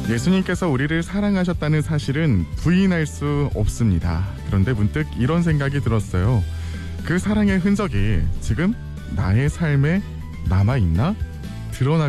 예수님께서 우리를 사랑하셨다는 사실은 부인할 수 없습니다. 그런데 문득 이런 생각이 들었어요. 그 사랑의 흔적이 지금 나의 삶에 남아있나? 드러나